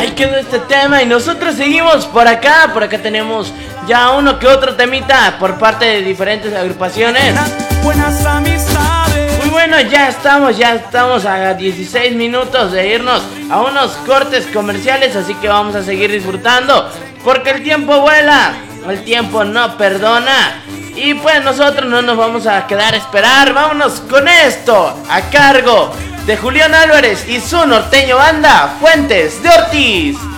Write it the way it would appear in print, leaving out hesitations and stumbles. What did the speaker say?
Ahí quedó este tema y nosotros seguimos por acá. Por acá tenemos ya uno que otro temita por parte de diferentes agrupaciones. Buenas amistades. Muy bueno, ya estamos a 16 minutos de irnos a unos cortes comerciales, así que vamos a seguir disfrutando porque el tiempo vuela, el tiempo no perdona. Y pues nosotros no nos vamos a quedar a esperar, vámonos con esto a cargo de Julián Álvarez y su norteño banda Fuentes de Ortiz.